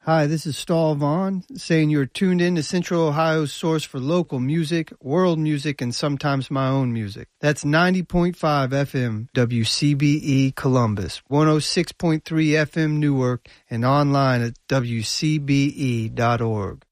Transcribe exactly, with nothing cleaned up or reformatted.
Hi, this is Stahl Vaughn saying you're tuned in to Central Ohio's source for local music, world music, and sometimes my own music. That's ninety point five F M W C B E Columbus, one oh six point three F M Newark, and online at W C B E dot org.